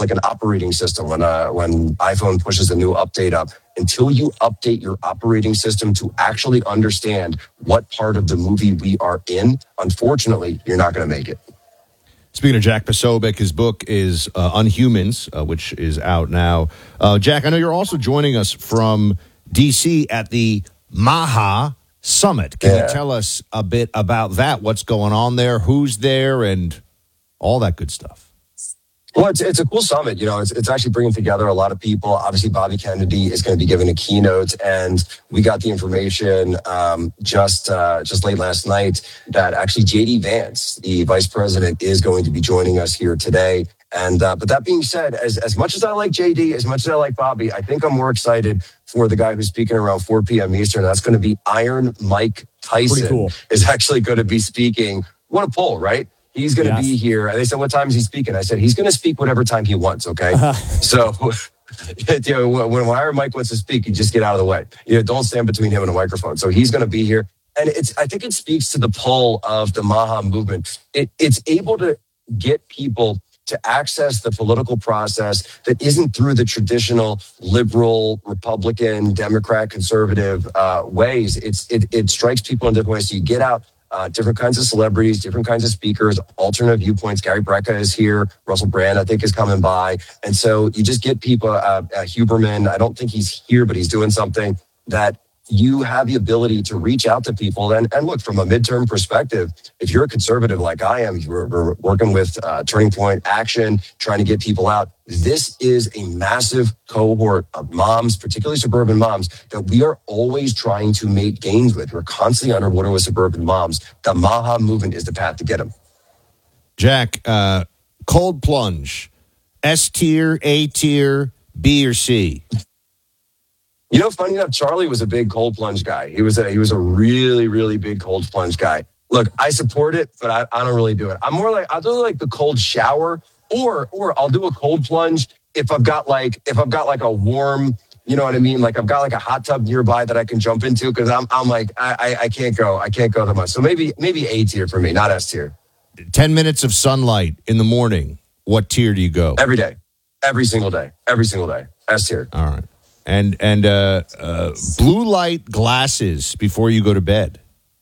like an operating system when iPhone pushes a new update up. Until you update your operating system to actually understand what part of the movie we are in, unfortunately, you're not going to make it. Speaking of Jack Posobiec, his book is Unhumans, which is out now. Jack, I know you're also joining us from D.C. at the MAHA Summit. Can you tell us a bit about that? What's going on there? Who's there? And all that good stuff. Well, it's a cool summit. You know, it's actually bringing together a lot of people. Obviously, Bobby Kennedy is going to be giving a keynote, and we got the information just late last night that actually J.D. Vance, the vice president, is going to be joining us here today. And but that being said, as much as I like JD, as much as I like Bobby, I think I'm more excited for the guy who's speaking around 4 p.m. Eastern. That's going to be Iron Mike Tyson. Pretty cool. Is actually going to be speaking. What a poll, right? He's going to be here. And they said, what time is he speaking? I said, he's going to speak whatever time he wants, okay? So you know, when Iron Mike wants to speak, you just get out of the way. You know, don't stand between him and a microphone. So he's going to be here. And I think it speaks to the pull of the MAHA movement. It's able to get people to access the political process that isn't through the traditional liberal, Republican, Democrat, conservative ways. It strikes people in different ways. So you get out different kinds of celebrities, different kinds of speakers, alternate viewpoints. Gary Brecka is here. Russell Brand, I think, is coming by. And so you just get people, Huberman, I don't think he's here, but he's doing something that you have the ability to reach out to people. And look, from a midterm perspective, if you're a conservative like I am, we're working with Turning Point Action, trying to get people out. This is a massive cohort of moms, particularly suburban moms, that we are always trying to make gains with. We're constantly underwater with suburban moms. The MAHA movement is the path to get them. Jack, cold plunge, S tier, A tier, B or C? You know, funny enough, Charlie was a big cold plunge guy. He was a really, really big cold plunge guy. Look, I support it, but I don't really do it. I'll do like the cold shower, or I'll do a cold plunge if I've got like a warm, you know what I mean? Like I've got like a hot tub nearby that I can jump into, because I'm like I can't go that much. So maybe A tier for me, not S tier. 10 minutes of sunlight in the morning. What tier do you go? Every day, every single day, S tier. All right. And blue light glasses before you go to bed.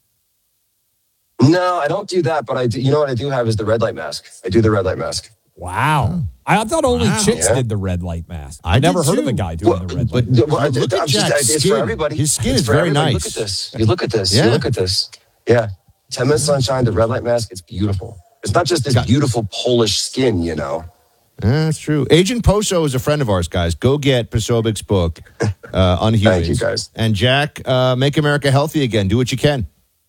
No, I don't do that, but I do. You know what I do have is the red light mask. I do the red light mask. Wow. I thought only chicks did the red light mask. I never heard of a guy doing the red light mask. Look at Jack's it's skin. for everybody. His skin it's is very everybody. nice. You look at this. Yeah. You look at this. Yeah. 10 minutes sunshine, the red light mask. It's beautiful. It's not just this beautiful Polish skin, you know. That's true. Agent Poso is a friend of ours, guys. Go get Posobiec's book, Unhumans. Thank you, guys. And Jack, make America healthy again. Do what you can.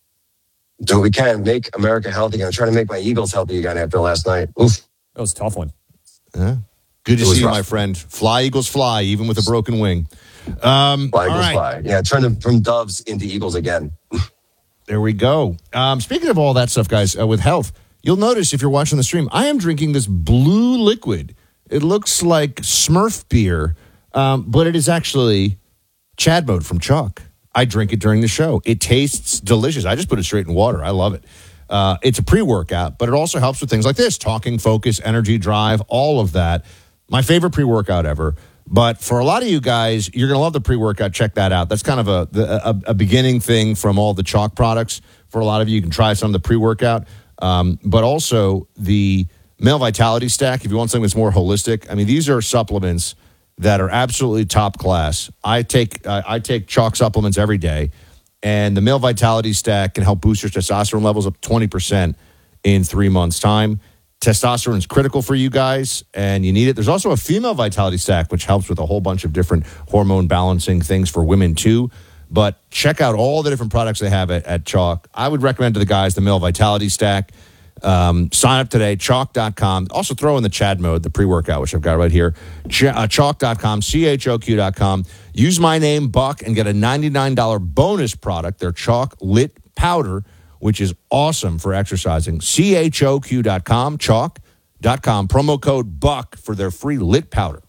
Do what we can. Make America healthy again. I'm trying to make my Eagles healthy again after last night. Oof. That was a tough one. Good to see you, my friend. Fly, Eagles, fly, even with a broken wing. Fly, Eagles, fly. Yeah, turn from doves into eagles again. There we go. Speaking of all that stuff, guys, with health, you'll notice if you're watching the stream, I am drinking this blue liquid. It looks like Smurf beer, but it is actually Chad Mode from Chalk. I drink it during the show. It tastes delicious. I just put it straight in water. I love it. It's a pre-workout, but it also helps with things like this, talking, focus, energy, drive, all of that. My favorite pre-workout ever. But for a lot of you guys, you're going to love the pre-workout. Check that out. That's kind of a beginning thing from all the Chalk products. For a lot of you, you can try some of the pre-workout. But also the Male Vitality Stack, if you want something that's more holistic. I mean, these are supplements that are absolutely top class. I take Chalk supplements every day, and the Male Vitality Stack can help boost your testosterone levels up 20% in 3 months' time. Testosterone is critical for you guys, and you need it. There's also a Female Vitality Stack, which helps with a whole bunch of different hormone balancing things for women, too. But check out all the different products they have at Chalk. I would recommend to the guys the Male Vitality Stack. Sign up today, chalk.com. Also throw in the Chad Mode, the pre-workout, which I've got right here. Chalk.com, CHOQ.com. Use my name, Buck, and get a $99 bonus product, their Chalk Lit Powder, which is awesome for exercising. CHOQ.com, chalk.com. Promo code BUCK for their free lit powder.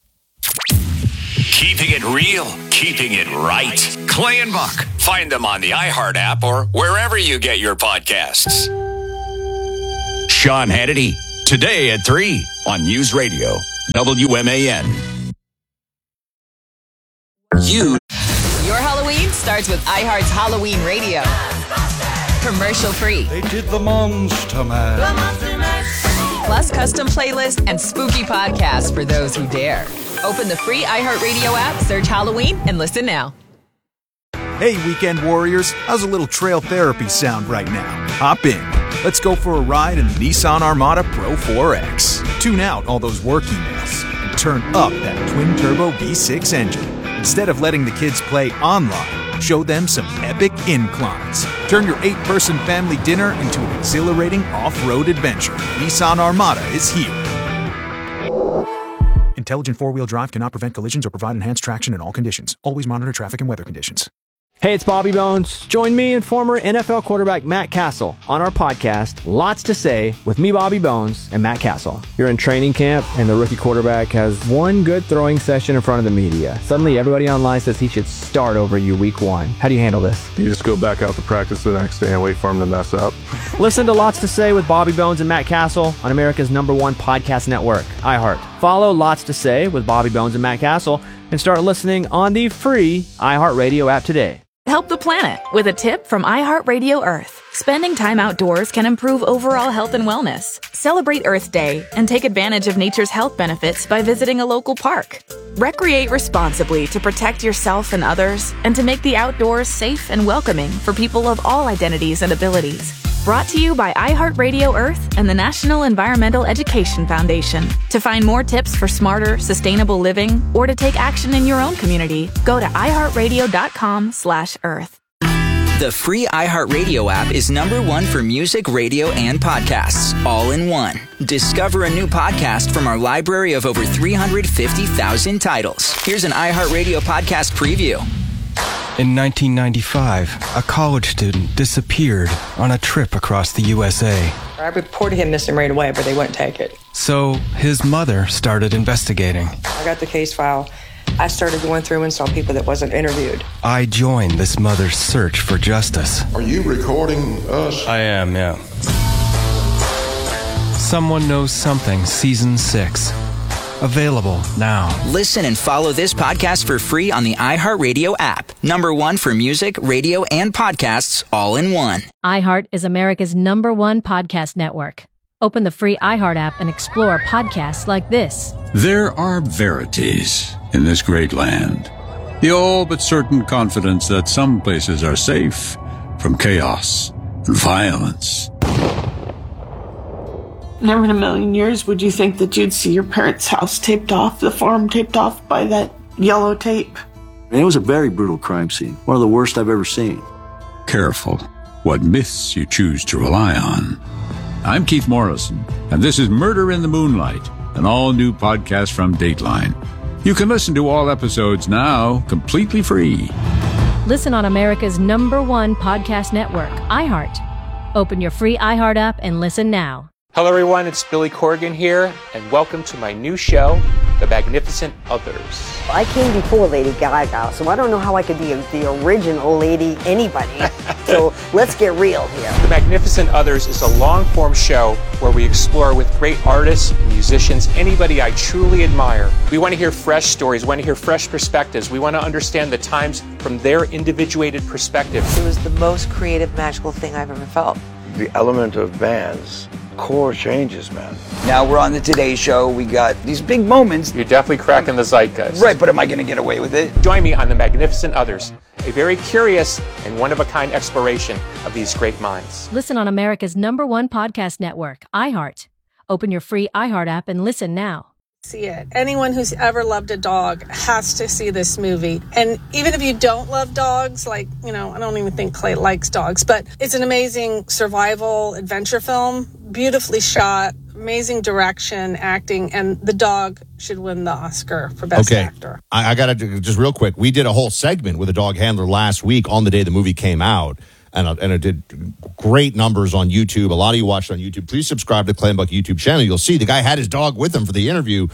Keeping it real, keeping it right. Clay and Buck. Find them on the iHeart app or wherever you get your podcasts. Sean Hannity, today at 3 on News Radio WMAN. Your Halloween starts with iHeart's Halloween Radio. Commercial free. They did the Monster Mash. Plus custom playlists and spooky podcasts for those who dare. Open the free iHeartRadio app, search Halloween, and listen now. Hey, weekend warriors, how's a little trail therapy sound right now? Hop in. Let's go for a ride in the Nissan Armada Pro 4X. Tune out all those work emails and turn up that twin-turbo V6 engine. Instead of letting the kids play online, show them some epic inclines. Turn your 8-person family dinner into an exhilarating off-road adventure. Nissan Armada is here. Intelligent four-wheel drive cannot prevent collisions or provide enhanced traction in all conditions. Always monitor traffic and weather conditions. Hey, it's Bobby Bones. Join me and former NFL quarterback Matt Castle on our podcast, Lots to Say, with me, Bobby Bones, and Matt Castle. You're in training camp, and the rookie quarterback has one good throwing session in front of the media. Suddenly, everybody online says he should start over you week one. How do you handle this? You just go back out to practice the next day and wait for him to mess up. Listen to Lots to Say with Bobby Bones and Matt Castle on America's #1 podcast network, iHeart. Follow Lots to Say with Bobby Bones and Matt Castle and start listening on the free iHeartRadio app today. Help the planet with a tip from iHeartRadio Earth. Spending time outdoors can improve overall health and wellness. Celebrate Earth Day and take advantage of nature's health benefits by visiting a local park. Recreate responsibly to protect yourself and others and to make the outdoors safe and welcoming for people of all identities and abilities. Brought to you by iHeartRadio Earth and the National Environmental Education Foundation. To find more tips for smarter, sustainable living or to take action in your own community, go to iHeartRadio.com/Earth. The free iHeartRadio app is #1 for music, radio, and podcasts, all in one. Discover a new podcast from our library of over 350,000 titles. Here's an iHeartRadio podcast preview. In 1995, a college student disappeared on a trip across the USA. I reported him missing right away, but they wouldn't take it. So his mother started investigating. I got the case file. I started going through and saw people that wasn't interviewed. I joined this mother's search for justice. Are you recording us? I am, yeah. Someone Knows Something, Season 6. Available now. Listen and follow this podcast for free on the iHeartRadio app. #1 for music, radio, and podcasts, all in one. iHeart is America's #1 podcast network. Open the free iHeart app and explore podcasts like this. There are verities in this great land. The all but certain confidence that some places are safe from chaos and violence. Never in a million years would you think that you'd see your parents' house taped off, the farm taped off by that yellow tape. And it was a very brutal crime scene, one of the worst I've ever seen. Careful what myths you choose to rely on. I'm Keith Morrison, and this is Murder in the Moonlight, an all-new podcast from Dateline. You can listen to all episodes now completely free. Listen on America's #1 podcast network, iHeart. Open your free iHeart app and listen now. Hello everyone, it's Billy Corgan here, and welcome to my new show, The Magnificent Others. I came before Lady Gaga, so I don't know how I could be the original Lady anybody. So let's get real here. The Magnificent Others is a long-form show where we explore with great artists, musicians, anybody I truly admire. We want to hear fresh stories, we want to hear fresh perspectives. We want to understand the times from their individuated perspective. It was the most creative, magical thing I've ever felt. The element of bands. Core changes, man. Now we're on the Today Show. We got these big moments. You're definitely cracking the zeitgeist. Right, but am I going to get away with it? Join me on The Magnificent Others, a very curious and one-of-a-kind exploration of these great minds. Listen on America's #1 podcast network, iHeart. Open your free iHeart app and listen now. See it. Anyone who's ever loved a dog has to see this movie. And even if you don't love dogs, I don't even think Clay likes dogs, but it's an amazing survival adventure film, beautifully shot, amazing direction, acting, and the dog should win the Oscar for Best Actor. I got to just real quick. We did a whole segment with a dog handler last week on the day the movie came out. And it did great numbers on YouTube. A lot of you watched on YouTube. Please subscribe to Clay and Buck YouTube channel. You'll see the guy had his dog with him for the interview.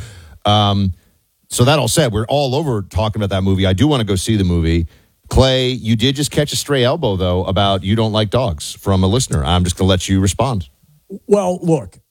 So that all said, we're all over talking about that movie. I do want to go see the movie. Clay, you did just catch a stray elbow, though, about you don't like dogs from a listener. I'm just going to let you respond. Well, look,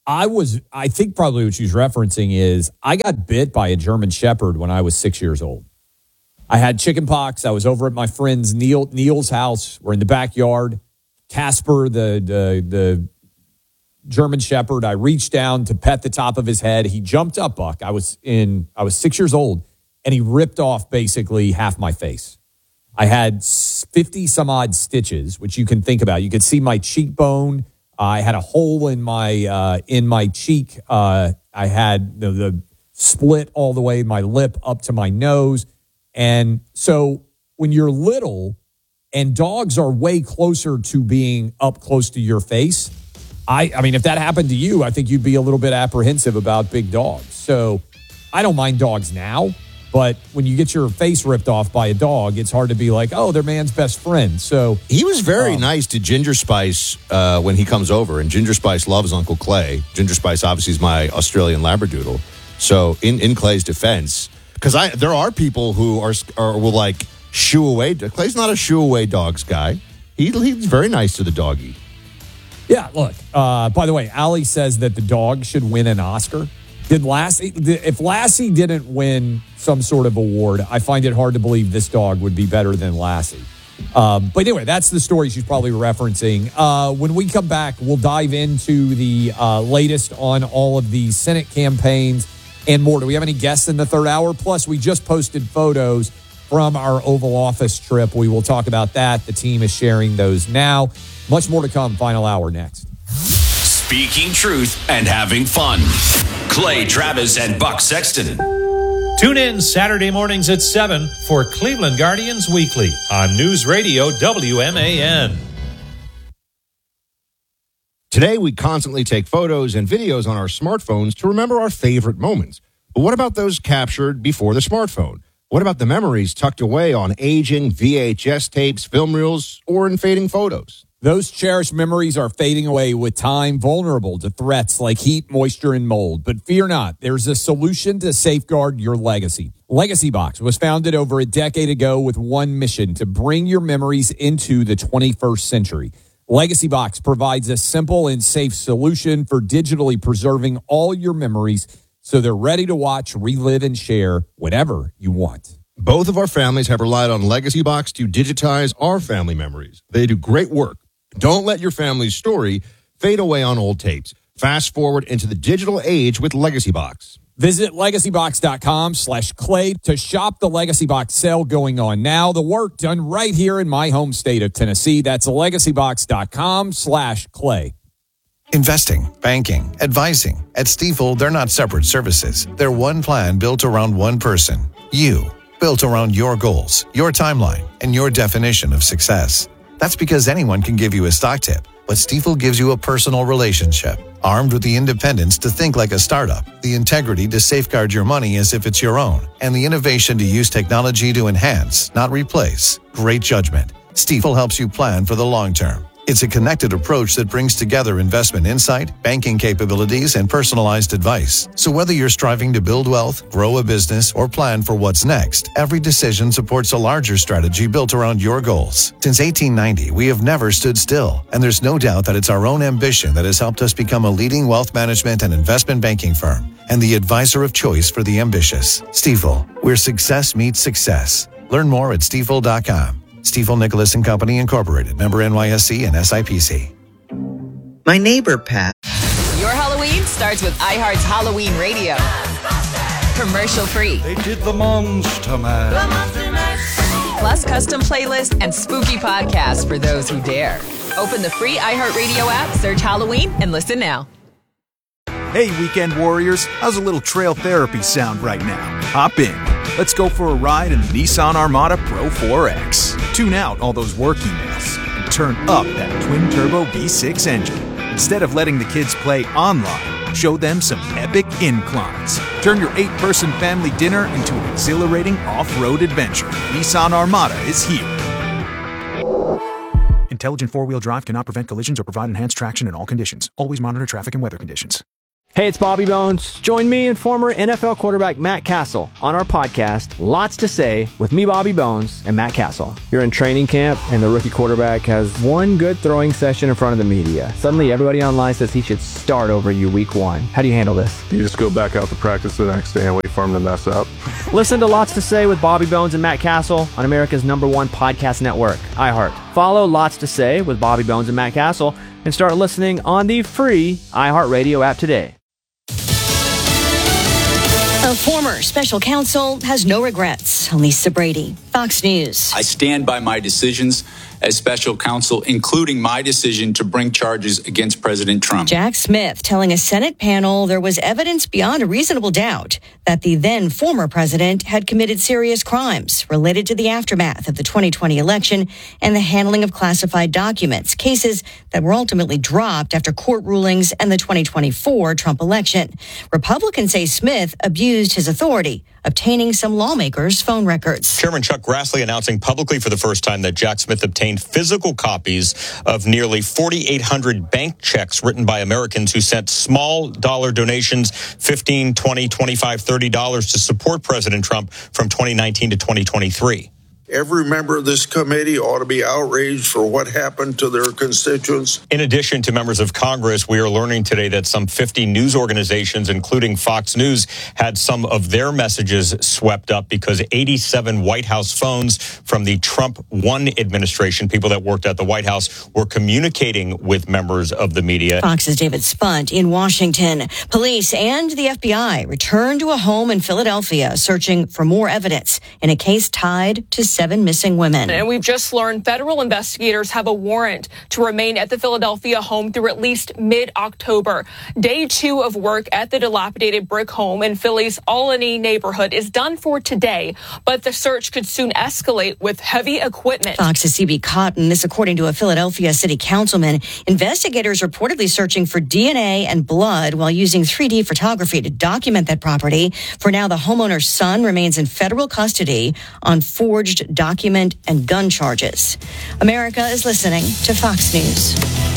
I think probably what she's referencing is I got bit by a German Shepherd when I was 6 years old. I had chicken pox. I was over at my friend's Neil's house. We're in the backyard. Casper, the German Shepherd, I reached down to pet the top of his head. He jumped up, Buck. I was 6 years old, and he ripped off basically half my face. I had 50 some odd stitches, which you can think about. You could see my cheekbone. I had a hole in my cheek. I had the split all the way, my lip up to my nose. And so when you're little and dogs are way closer to being up close to your face, I mean, if that happened to you, I think you'd be a little bit apprehensive about big dogs. So I don't mind dogs now, but when you get your face ripped off by a dog, it's hard to be like, oh, they're man's best friend. So he was very nice to Ginger Spice when he comes over, and Ginger Spice loves Uncle Clay. Ginger Spice obviously is my Australian Labradoodle. So in Clay's defense, because there are people who will like shoo away. Clay's not a shoo away dogs guy. He's very nice to the doggy. Yeah, look, by the way, Allie says that the dog should win an Oscar. If Lassie didn't win some sort of award, I find it hard to believe this dog would be better than Lassie. But anyway, that's the story she's probably referencing. When we come back, we'll dive into the latest on all of the Senate campaigns and more. Do we have any guests in the third hour? Plus, we just posted photos from our Oval Office trip. We will talk about that. The team is sharing those now. Much more to come. Final hour next. Speaking truth and having fun. Clay Travis and Buck Sexton. Tune in Saturday mornings at 7 for Cleveland Guardians Weekly on News Radio WMAN. Today, we constantly take photos and videos on our smartphones to remember our favorite moments. But what about those captured before the smartphone? What about the memories tucked away on aging VHS tapes, film reels, or in fading photos? Those cherished memories are fading away with time, vulnerable to threats like heat, moisture, and mold. But fear not, there's a solution to safeguard your legacy. Legacy Box was founded over a decade ago with one mission: to bring your memories into the 21st century. Legacy Box provides a simple and safe solution for digitally preserving all your memories so they're ready to watch, relive, and share whenever you want. Both of our families have relied on Legacy Box to digitize our family memories. They do great work. Don't let your family's story fade away on old tapes. Fast forward into the digital age with Legacy Box. Visit legacybox.com/Clay to shop the Legacy Box sale going on now. The work done right here in my home state of Tennessee. That's legacybox.com/Clay. Investing, banking, advising. At Stifel, they're not separate services. They're one plan built around one person. You. Built around your goals, your timeline, and your definition of success. That's because anyone can give you a stock tip, but Stifel gives you a personal relationship, armed with the independence to think like a startup, the integrity to safeguard your money as if it's your own, and the innovation to use technology to enhance, not replace, great judgment. Stifel helps you plan for the long term. It's a connected approach that brings together investment insight, banking capabilities, and personalized advice. So whether you're striving to build wealth, grow a business, or plan for what's next, every decision supports a larger strategy built around your goals. Since 1890, we have never stood still, and there's no doubt that it's our own ambition that has helped us become a leading wealth management and investment banking firm, and the advisor of choice for the ambitious. Stifel, where success meets success. Learn more at stifel.com. Stifel Nicholas and Company Incorporated, member NYSE and SIPC. My neighbor, Pat. Your Halloween starts with iHeart's Halloween Radio. Commercial free. They did the Monster Mash. Plus custom playlists and spooky podcasts for those who dare. Open the free iHeartRadio app, search Halloween, and listen now. Hey, weekend warriors, how's a little trail therapy sound right now? Hop in. Let's go for a ride in the Nissan Armada Pro 4X. Tune out all those work emails and turn up that twin-turbo V6 engine. Instead of letting the kids play online, show them some epic inclines. Turn your 8-person family dinner into an exhilarating off-road adventure. Nissan Armada is here. Intelligent four-wheel drive cannot prevent collisions or provide enhanced traction in all conditions. Always monitor traffic and weather conditions. Hey, it's Bobby Bones. Join me and former NFL quarterback Matt Castle on our podcast, Lots to Say, with me, Bobby Bones, and Matt Castle. You're in training camp, and the rookie quarterback has one good throwing session in front of the media. Suddenly, everybody online says he should start over you week one. How do you handle this? You just go back out to practice the next day and wait for him to mess up. Listen to Lots to Say with Bobby Bones and Matt Castle on America's #1 podcast network, iHeart. Follow Lots to Say with Bobby Bones and Matt Castle and start listening on the free iHeartRadio app today. A former special counsel has no regrets. Lisa Brady, Fox News. I stand by my decisions as special counsel, including my decision to bring charges against President Trump. Jack Smith telling a Senate panel there was evidence beyond a reasonable doubt that the then former president had committed serious crimes related to the aftermath of the 2020 election and the handling of classified documents, cases that were ultimately dropped after court rulings and the 2024 Trump election. Republicans say Smith abused his authority, obtaining some lawmakers' phone records. Chairman Chuck Grassley announcing publicly for the first time that Jack Smith obtained physical copies of nearly 4,800 bank checks written by Americans who sent small dollar donations, $15, $20, $25, $30 to support President Trump from 2019 to 2023. Every member of this committee ought to be outraged for what happened to their constituents. In addition to members of Congress, we are learning today that some 50 news organizations, including Fox News, had some of their messages swept up because 87 White House phones from the Trump 1 administration, people that worked at the White House, were communicating with members of the media. Fox's David Spunt in Washington. Police and the FBI returned to a home in Philadelphia searching for more evidence in a case tied to 7 missing women. And we've just learned federal investigators have a warrant to remain at the Philadelphia home through at least mid-October. Day 2 of work at the dilapidated brick home in Philly's Albany neighborhood is done for today, but the search could soon escalate with heavy equipment. Fox's CB Cotton, this according to a Philadelphia city councilman. Investigators reportedly searching for DNA and blood while using 3D photography to document that property. For now, the homeowner's son remains in federal custody on forged document and gun charges. America is listening to Fox News.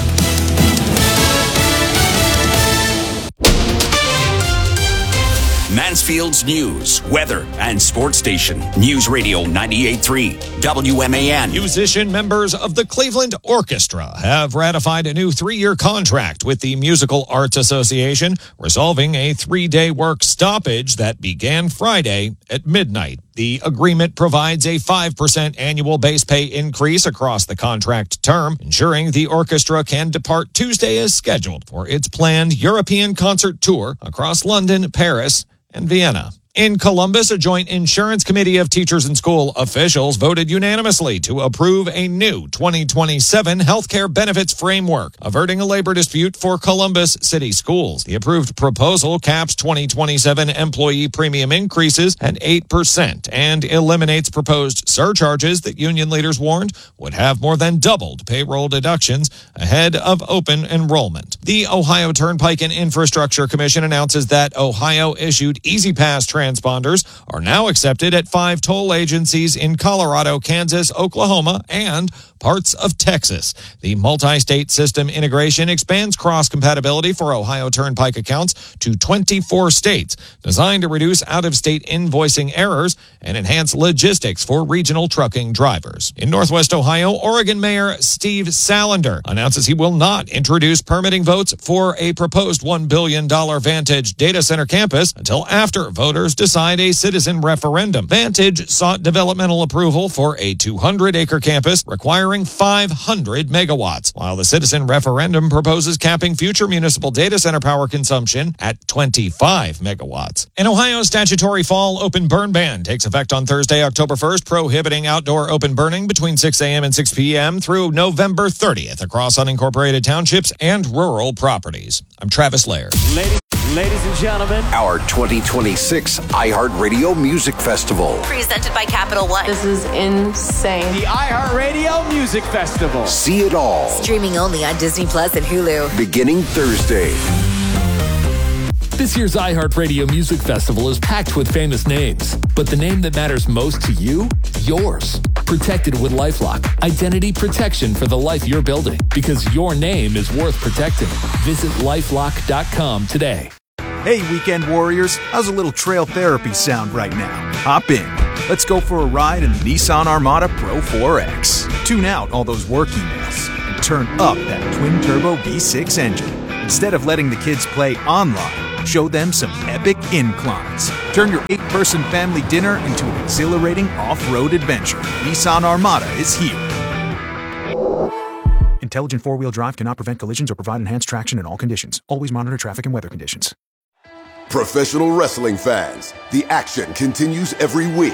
Mansfield's news, weather, and sports station. News Radio 98.3 WMAN. Musician members of the Cleveland Orchestra have ratified a new 3-year contract with the Musical Arts Association, resolving a 3-day work stoppage that began Friday at midnight. The agreement provides a 5% annual base pay increase across the contract term, ensuring the orchestra can depart Tuesday as scheduled for its planned European concert tour across London, Paris, and Vienna. In Columbus, a joint insurance committee of teachers and school officials voted unanimously to approve a new 2027 healthcare benefits framework, averting a labor dispute for Columbus City Schools. The approved proposal caps 2027 employee premium increases at 8% and eliminates proposed surcharges that union leaders warned would have more than doubled payroll deductions ahead of open enrollment. The Ohio Turnpike and Infrastructure Commission announces that Ohio-issued Easy Pass transponders are now accepted at 5 toll agencies in Colorado, Kansas, Oklahoma, and parts of Texas. The multi-state system integration expands cross-compatibility for Ohio Turnpike accounts to 24 states, designed to reduce out-of-state invoicing errors and enhance logistics for regional trucking drivers. In Northwest Ohio, Oregon Mayor Steve Salander announces he will not introduce permitting votes for a proposed $1 billion Vantage data center campus until after voters decide a citizen referendum. Vantage sought developmental approval for a 200-acre campus requiring 500 megawatts, while the citizen referendum proposes capping future municipal data center power consumption at 25 megawatts. An Ohio statutory fall open burn ban takes effect on Thursday, October 1st, prohibiting outdoor open burning between 6 a.m. and 6 p.m. through November 30th across unincorporated townships and rural properties. I'm Travis Laird. Ladies and gentlemen, our 2026 iHeartRadio Music Festival. Presented by Capital One. This is insane. The iHeartRadio Music Festival. See it all. Streaming only on Disney Plus and Hulu. Beginning Thursday. This year's iHeartRadio Music Festival is packed with famous names, but the name that matters most to you? Yours. Protected with LifeLock. Identity protection for the life you're building, because your name is worth protecting. Visit LifeLock.com today. Hey, weekend warriors, how's a little trail therapy sound right now? Hop in. Let's go for a ride in the Nissan Armada Pro 4X. Tune out all those work emails and turn up that twin-turbo V6 engine. Instead of letting the kids play online, show them some epic inclines. Turn your 8-person family dinner into an exhilarating off-road adventure. Nissan Armada is here. Intelligent four-wheel drive cannot prevent collisions or provide enhanced traction in all conditions. Always monitor traffic and weather conditions. Professional wrestling fans, the action continues every week.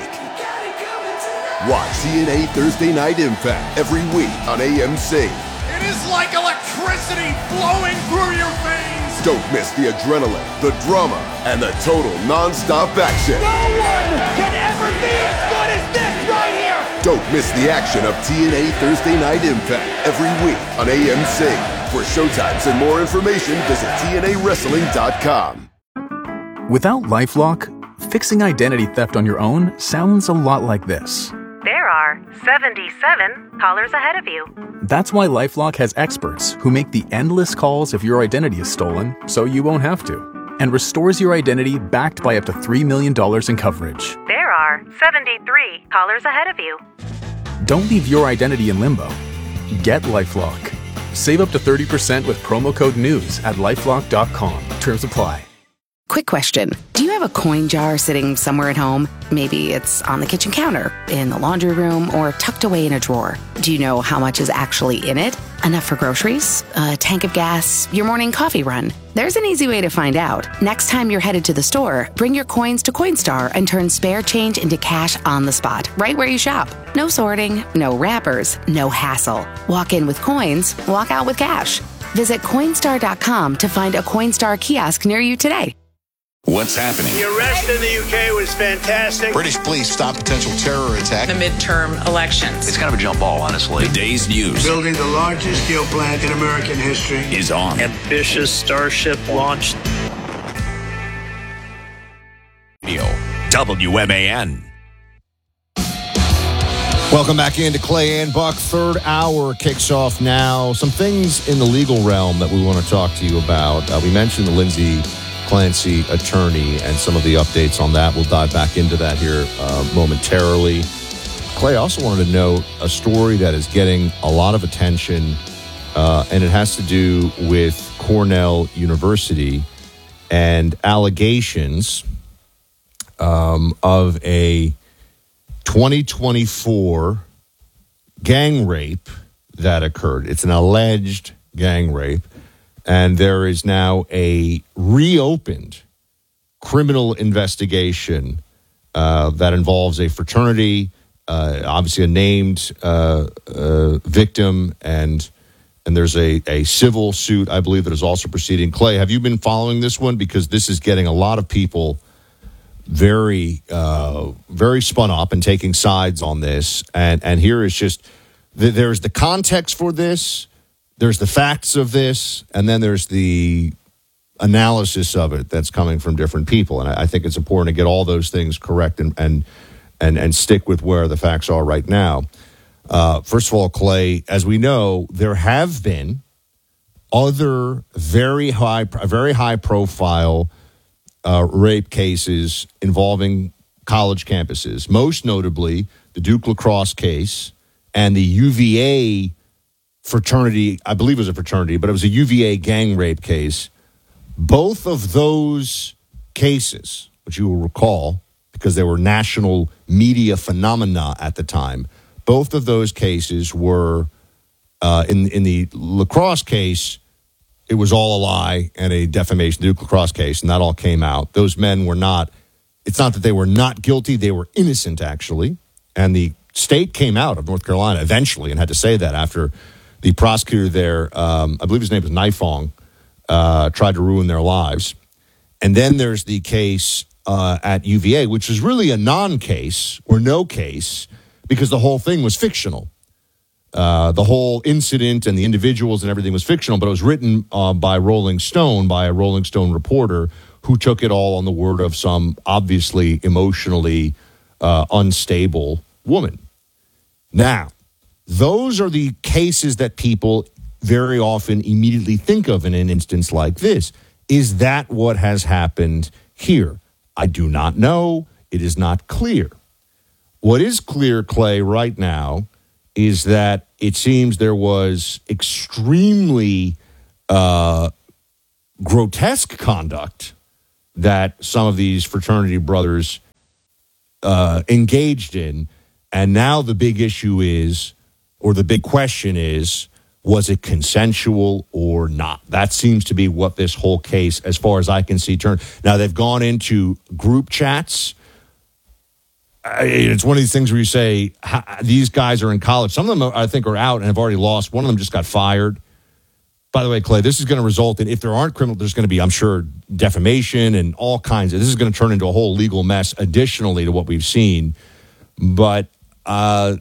Watch TNA Thursday Night Impact every week on AMC. It is like electricity flowing through your veins. Don't miss the adrenaline, the drama, and the total non-stop action. No one can ever be as good as this right here. Don't miss the action of TNA Thursday Night Impact every week on AMC. For showtimes and more information, visit TNAWrestling.com. Without LifeLock, fixing identity theft on your own sounds a lot like this. There are 77 callers ahead of you. That's why LifeLock has experts who make the endless calls if your identity is stolen, so you won't have to, and restores your identity backed by up to $3 million in coverage. There are 73 callers ahead of you. Don't leave your identity in limbo. Get LifeLock. Save up to 30% with promo code NEWS at LifeLock.com. Terms apply. Quick question. Do you have a coin jar sitting somewhere at home? Maybe it's on the kitchen counter, in the laundry room, or tucked away in a drawer. Do you know how much is actually in it? Enough for groceries, a tank of gas, your morning coffee run? There's an easy way to find out. Next time you're headed to the store, bring your coins to Coinstar and turn spare change into cash on the spot, right where you shop. No sorting, no wrappers, no hassle. Walk in with coins, walk out with cash. Visit Coinstar.com to find a Coinstar kiosk near you today. What's happening? The arrest in the UK was fantastic. British police stop potential terror attack. The midterm elections. It's kind of a jump ball, honestly. The day's news. Building the largest steel plant in American history is on. Ambitious Starship launched. Radio WMAN. Welcome back into Clay and Buck. Third hour kicks off now. Some things in the legal realm that we want to talk to you about. We mentioned the Lindsay Clancy attorney and some of the updates on that. We'll dive back into that here momentarily. Clay, I also wanted to note a story that is getting a lot of attention, and it has to do with Cornell University and allegations of a 2024 gang rape that occurred. It's an alleged gang rape. And there is now a reopened criminal investigation that involves a fraternity, obviously a named victim, and there's a civil suit, I believe, that is also proceeding. Clay, have you been following this one? Because this is getting a lot of people very spun up and taking sides on this. And here is just, there's the context for this. There's the facts of this, and then there's the analysis of it that's coming from different people. And I think it's important to get all those things correct and stick with where the facts are right now. First of all, Clay, as we know, there have been other very high profile rape cases involving college campuses, most notably the Duke lacrosse case and the UVA fraternity, I believe it was a fraternity, but it was a UVA gang rape case. Both of those cases, which you will recall, because they were national media phenomena at the time, both of those cases were, in the lacrosse case, it was all a lie and a defamation, the Duke lacrosse case, and that all came out. Those men were not, it's not that they were not guilty, they were innocent, actually. And the state came out of North Carolina eventually and had to say that after the prosecutor there, I believe his name was Nifong, tried to ruin their lives. And then there's the case at UVA, which is really a non-case or no case because the whole thing was fictional. The whole incident and the individuals and everything was fictional, but it was written by Rolling Stone, by a Rolling Stone reporter who took it all on the word of some obviously emotionally unstable woman. Now, those are the cases that people very often immediately think of in an instance like this. Is that what has happened here? I do not know. It is not clear. What is clear, Clay, right now is that it seems there was extremely grotesque conduct that some of these fraternity brothers engaged in. And now the big issue is, or the big question is, was it consensual or not? That seems to be what this whole case, as far as I can see, turned. Now, they've gone into group chats. It's one of these things where you say, these guys are in college. Some of them, I think, are out and have already lost. One of them just got fired. By the way, Clay, this is going to result in, if there aren't criminal, there's going to be, I'm sure, defamation and all kinds of, this is going to turn into a whole legal mess additionally to what we've seen. But you're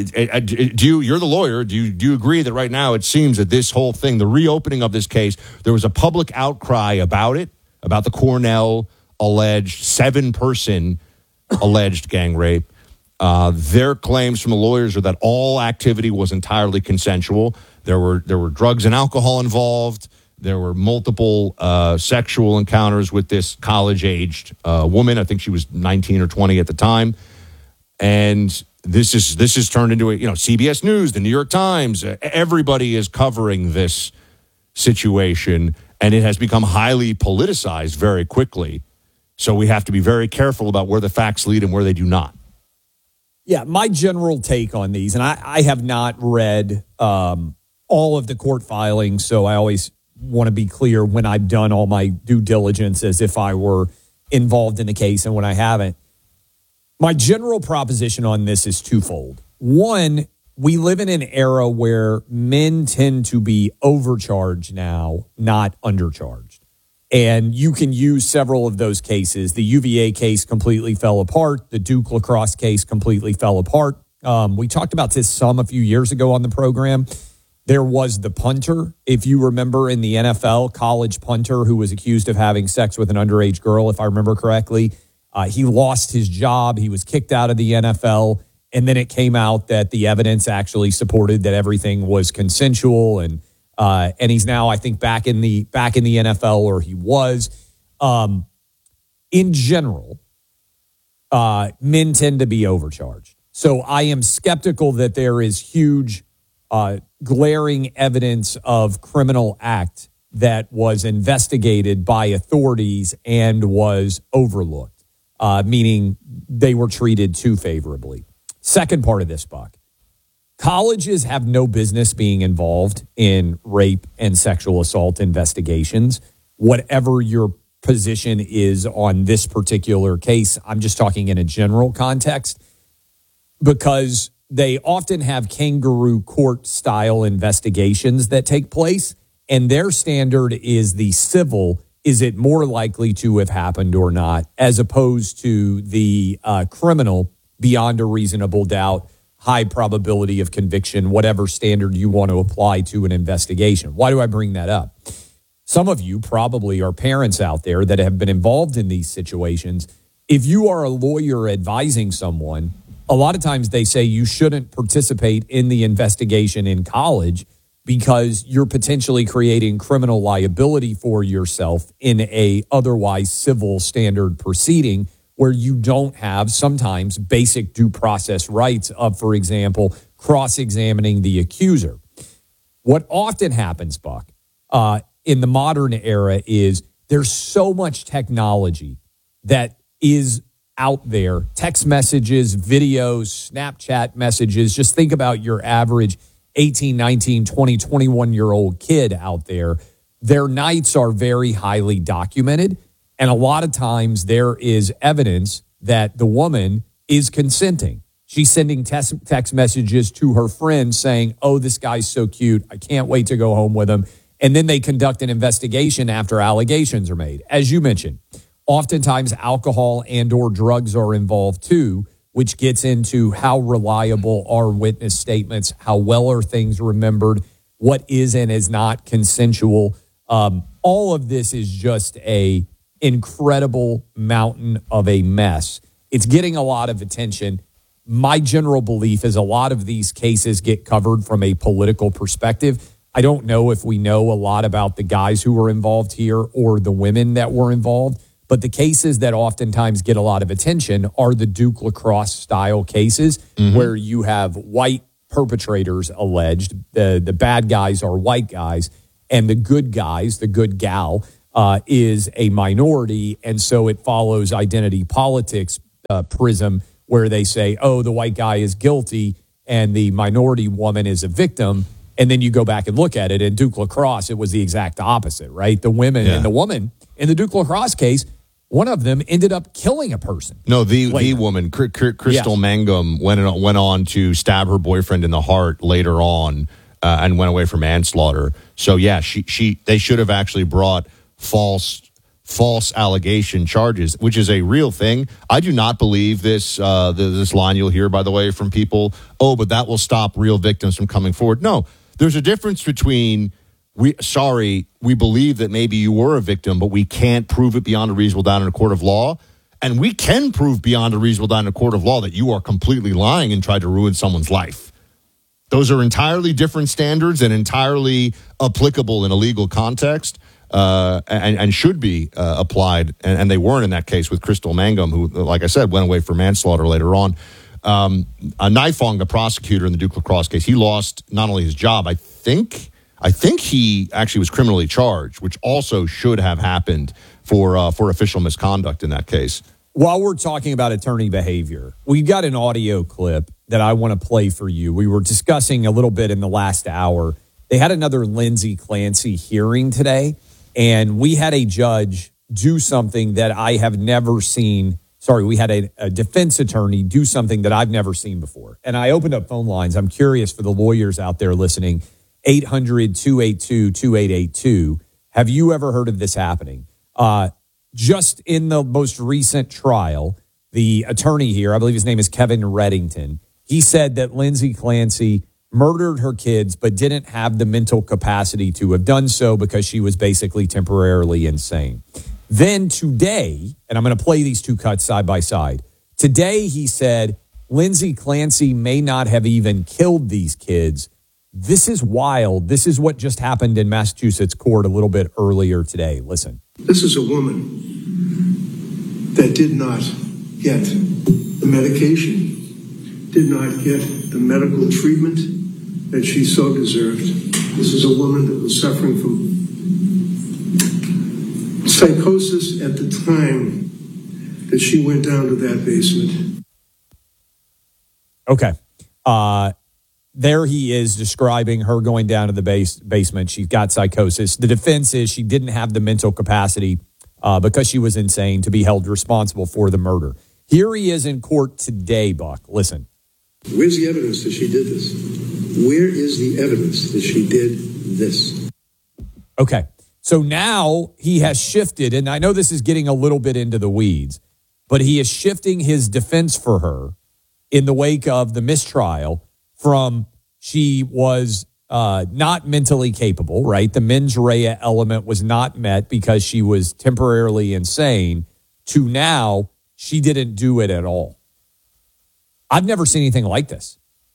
the lawyer. Do you agree that right now it seems that this whole thing, the reopening of this case, there was a public outcry about it, about the Cornell alleged 7-person alleged gang rape. Their claims from the lawyers are that all activity was entirely consensual. There were drugs and alcohol involved. There were multiple sexual encounters with this college-aged woman. I think she was 19 or 20 at the time. And this is turned into CBS News, the New York Times. Everybody is covering this situation, and it has become highly politicized very quickly. So we have to be very careful about where the facts lead and where they do not. Yeah, my general take on these, and I have not read all of the court filings, so I always want to be clear when I've done all my due diligence as if I were involved in the case and when I haven't. My general proposition on this is twofold. One, we live in an era where men tend to be overcharged now, not undercharged. And you can use several of those cases. The UVA case completely fell apart. The Duke lacrosse case completely fell apart. We talked about this a few years ago on the program. There was the punter, if you remember, in the NFL, college punter who was accused of having sex with an underage girl, if I remember correctly. He lost his job. He was kicked out of the NFL. And then it came out that the evidence actually supported that everything was consensual. And he's now, I think, back in the NFL, or he was. In general, men tend to be overcharged. So I am skeptical that there is huge glaring evidence of criminal act that was investigated by authorities and was overlooked, meaning they were treated too favorably. Second part of this, Buck. Colleges have no business being involved in rape and sexual assault investigations. Whatever your position is on this particular case, I'm just talking in a general context, because they often have kangaroo court style investigations that take place, and their standard is the civil. Is it more likely to have happened or not, as opposed to the criminal beyond a reasonable doubt, high probability of conviction, whatever standard you want to apply to an investigation. Why do I bring that up? Some of you probably are parents out there that have been involved in these situations. If you are a lawyer advising someone, a lot of times they say you shouldn't participate in the investigation in college because you're potentially creating criminal liability for yourself in a otherwise civil standard proceeding where you don't have sometimes basic due process rights of, for example, cross-examining the accuser. What often happens, Buck, in the modern era is there's so much technology that is out there, text messages, videos, Snapchat messages. Just think about your average 18, 19, 20, 21-year-old kid out there. Their nights are very highly documented. And a lot of times there is evidence that the woman is consenting. She's sending text messages to her friends saying, oh, this guy's so cute. I can't wait to go home with him. And then they conduct an investigation after allegations are made. As you mentioned, oftentimes alcohol and or drugs are involved too, which gets into how reliable are witness statements, how well are things remembered, what is and is not consensual. All of this is just a incredible mountain of a mess. It's getting a lot of attention. My general belief is a lot of these cases get covered from a political perspective. I don't know if we know a lot about the guys who were involved here or the women that were involved, but the cases that oftentimes get a lot of attention are the Duke Lacrosse style cases where you have white perpetrators alleged. The bad guys are white guys, and the good guys, the good gal, is a minority. And so it follows identity politics prism where they say, oh, the white guy is guilty and the minority woman is a victim. And then you go back and look at it. In Duke Lacrosse, it was the exact opposite, right? The women and the woman in the Duke Lacrosse case, one of them ended up killing a person. No, the woman, Crystal Mangum, went on to stab her boyfriend in the heart later on and went away for manslaughter. So yeah, they should have actually brought false allegation charges, which is a real thing. I do not believe this line you'll hear, by the way, from people. Oh, but that will stop real victims from coming forward. No, there's a difference between we believe that maybe you were a victim, but we can't prove it beyond a reasonable doubt in a court of law. And we can prove beyond a reasonable doubt in a court of law that you are completely lying and tried to ruin someone's life. Those are entirely different standards and entirely applicable in a legal context. And should be applied, and they weren't in that case with Crystal Mangum, who, like I said, went away for manslaughter later on. Nifong, the prosecutor in the Duke Lacrosse case, he lost not only his job, I think he actually was criminally charged, which also should have happened for official misconduct in that case. While we're talking about attorney behavior, we got an audio clip that I want to play for you. We were discussing a little bit in the last hour. They had another Lindsay Clancy hearing today. And we had a judge do something that I have never seen. Sorry, we had a defense attorney do something that I've never seen before. And I opened up phone lines. I'm curious for the lawyers out there listening. 800-282-2882. Have you ever heard of this happening? Just in the most recent trial, the attorney here, I believe his name is Kevin Reddington, he said that Lindsay Clancy murdered her kids, but didn't have the mental capacity to have done so because she was basically temporarily insane. Then today, and I'm going to play these two cuts side by side. Today, he said, Lindsay Clancy may not have even killed these kids. This is wild. This is what just happened in Massachusetts court a little bit earlier today. Listen. This is a woman that did not get the medication, did not get the medical treatment that she so deserved. This is a woman that was suffering from psychosis at the time that she went down to that basement. Okay. There he is describing her going down to the basement. She's got psychosis. The defense is she didn't have the mental capacity because she was insane to be held responsible for the murder. Here he is in court today, Buck. Listen. Where's the evidence that she did this? Where is the evidence that she did this? Okay. So now he has shifted, and I know this is getting a little bit into the weeds, but he is shifting his defense for her in the wake of the mistrial from she was not mentally capable, right? The mens rea element was not met because she was temporarily insane, to now she didn't do it at all. I've never seen anything like this.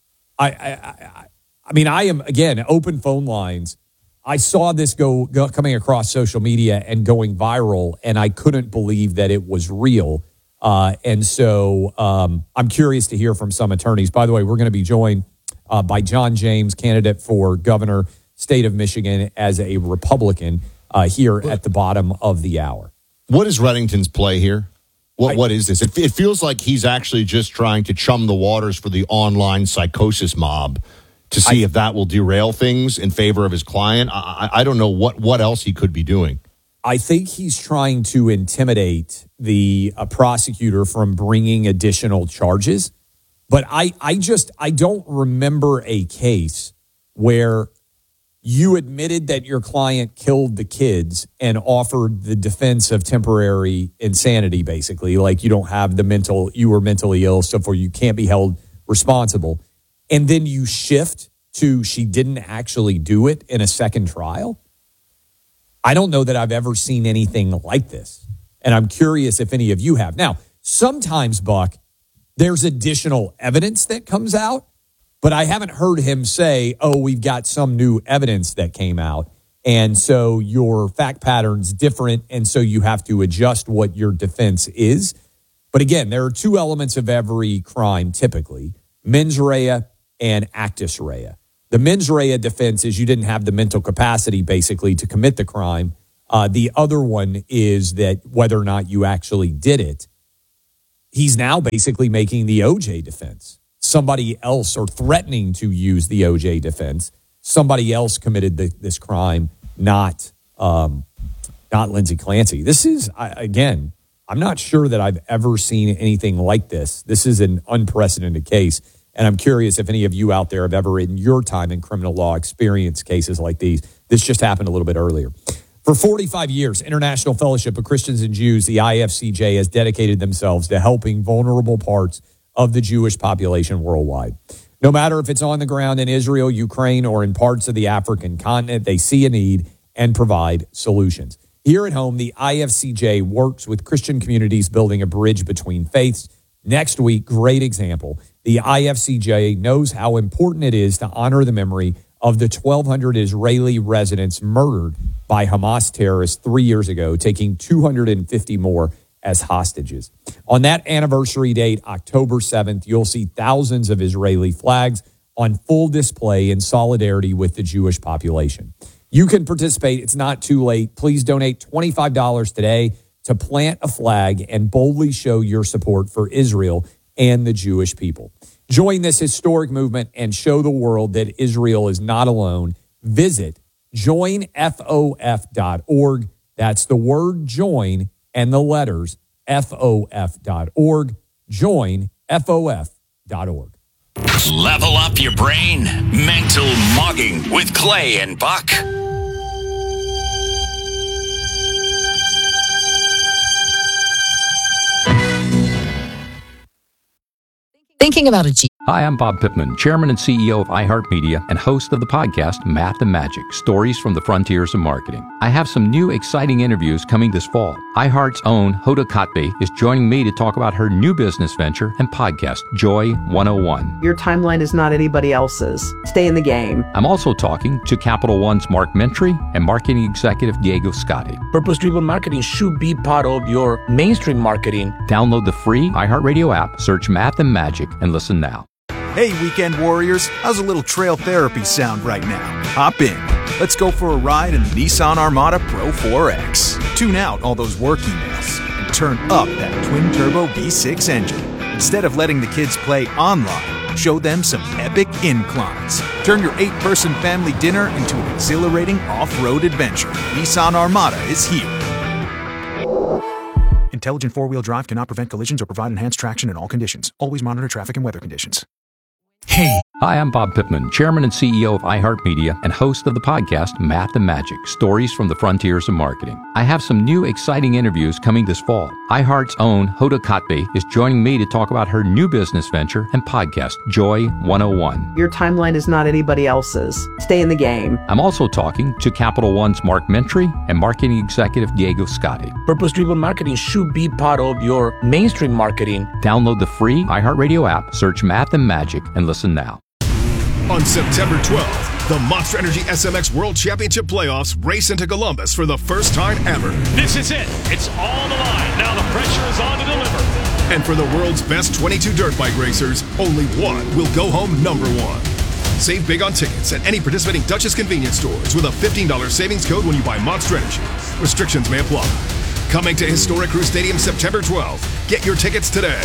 I mean, I am, again, open phone lines. I saw this go coming across social media and going viral, and I couldn't believe that it was real. And so I'm curious to hear from some attorneys. By the way, we're going to be joined by John James, candidate for governor, state of Michigan, as a Republican here at the bottom of the hour. What is Reddington's play here? What is this? It feels like he's actually just trying to chum the waters for the online psychosis mob to see if that will derail things in favor of his client. I don't know what else he could be doing. I think he's trying to intimidate the prosecutor from bringing additional charges. But I don't remember a case where you admitted that your client killed the kids and offered the defense of temporary insanity, basically, like you don't have you were mentally ill, so for you can't be held responsible. And then you shift to she didn't actually do it in a second trial. I don't know that I've ever seen anything like this. And I'm curious if any of you have. Now, sometimes, Buck, there's additional evidence that comes out, But I haven't heard him say, oh, we've got some new evidence that came out, and so your fact pattern's different, and so you have to adjust what your defense is. But again, there are two elements of every crime typically, mens rea and actus rea. The mens rea defense is you didn't have the mental capacity basically to commit the crime. The other one is that whether or not you actually did it. He's now basically making the OJ defense. Somebody else, or threatening to use the OJ defense, somebody else committed this crime, not Lindsey Clancy. This is, again, I'm not sure that I've ever seen anything like this. This is an unprecedented case, and I'm curious if any of you out there have ever, in your time in criminal law, experienced cases like these. This just happened a little bit earlier. For 45 years, International Fellowship of Christians and Jews, the IFCJ, has dedicated themselves to helping vulnerable parts of the Jewish population worldwide. No matter if it's on the ground in Israel, Ukraine, or in parts of the African continent, they see a need and provide solutions. Here at home, the IFCJ works with Christian communities building a bridge between faiths. Next week, great example, the IFCJ knows how important it is to honor the memory of the 1,200 Israeli residents murdered by Hamas terrorists 3 years ago, taking 250 more as hostages. On that anniversary date, October 7th, you'll see thousands of Israeli flags on full display in solidarity with the Jewish population. You can participate. It's not too late. Please donate $25 today to plant a flag and boldly show your support for Israel and the Jewish people. Join this historic movement and show the world that Israel is not alone. Visit joinfof.org. That's the word join and the letters FOF.org. Joinfof.org. Level up your brain. Mental Mugging with Clay and Buck. Thinking about a G. Hi, I'm Bob Pittman, Chairman and CEO of iHeartMedia and host of the podcast Math and Magic, Stories from the Frontiers of Marketing. I have some new exciting interviews coming this fall. iHeart's own Hoda Kotb is joining me to talk about her new business venture and podcast, Joy 101. Your timeline is not anybody else's. Stay in the game. I'm also talking to Capital One's Mark Mentry and marketing executive Diego Scotti. Purpose-driven marketing should be part of your mainstream marketing. Download the free iHeartRadio app, search Math and Magic, and listen now. Hey, weekend warriors, how's a little trail therapy sound right now? Hop in. Let's go for a ride in the Nissan Armada Pro 4X. Tune out all those work emails and turn up that twin-turbo V6 engine. Instead of letting the kids play online, show them some epic inclines. Turn your 8-person family dinner into an exhilarating off-road adventure. Nissan Armada is here. Intelligent four-wheel drive cannot prevent collisions or provide enhanced traction in all conditions. Always monitor traffic and weather conditions. Hey. Hi, I'm Bob Pittman, Chairman and CEO of iHeartMedia and host of the podcast Math and Magic, Stories from the Frontiers of Marketing. I have some new exciting interviews coming this fall. iHeart's own Hoda Kotb is joining me to talk about her new business venture and podcast, Joy 101. Your timeline is not anybody else's. Stay in the game. I'm also talking to Capital One's Mark Mentry and marketing executive Diego Scotti. Purpose-driven marketing should be part of your mainstream marketing. Download the free iHeartRadio app, search Math and Magic, and listen now. On September 12th, the Monster Energy SMX World Championship Playoffs race into Columbus for the first time ever. This is it. It's all on the line. Now the pressure is on to deliver. And for the world's best 22 dirt bike racers, only one will go home number one. Save big on tickets at any participating Duchess convenience stores with a $15 savings code when you buy Monster Energy. Restrictions may apply. Coming to Historic Crew Stadium September 12th. Get your tickets today.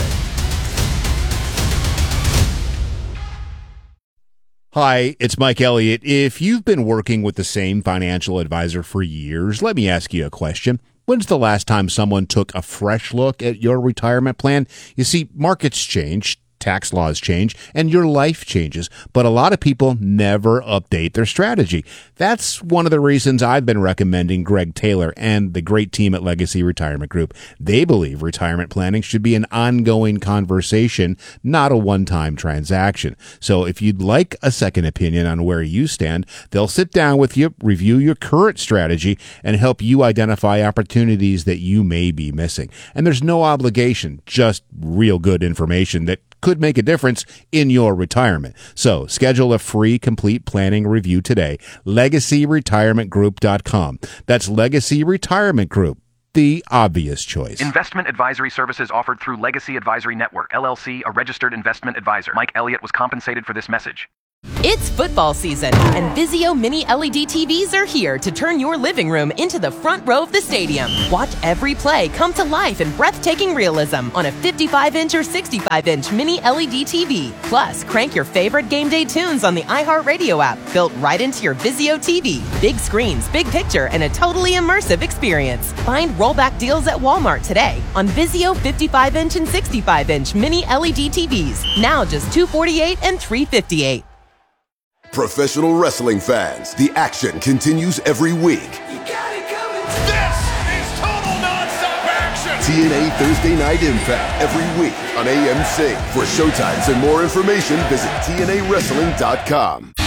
Hi, it's Mike Elliott. If you've been working with the same financial advisor for years, let me ask you a question. When's the last time someone took a fresh look at your retirement plan? You see, markets change, tax laws change, and your life changes, but a lot of people never update their strategy. That's one of the reasons I've been recommending Greg Taylor and the great team at Legacy Retirement Group. They believe retirement planning should be an ongoing conversation, not a one-time transaction. So if you'd like a second opinion on where you stand, they'll sit down with you, review your current strategy, and help you identify opportunities that you may be missing. And there's no obligation, just real good information that could make a difference in your retirement. So schedule a free complete planning review today. LegacyRetirementGroup.com. That's Legacy Retirement Group. The obvious choice. Investment advisory services offered through Legacy Advisory Network, LLC, a registered investment advisor. Mike Elliott was compensated for this message. It's football season, and Vizio Mini LED TVs are here to turn your living room into the front row of the stadium. Watch every play come to life in breathtaking realism on a 55-inch or 65-inch Mini LED TV. Plus, crank your favorite game day tunes on the iHeartRadio app, built right into your Vizio TV. Big screens, big picture, and a totally immersive experience. Find rollback deals at Walmart today on Vizio 55-inch and 65-inch Mini LED TVs. Now just $248 and $358. Professional wrestling fans, the action continues every week. This is total nonstop action. TNA Thursday Night Impact every week on AMC. For showtimes and more information, visit TNAWrestling.com.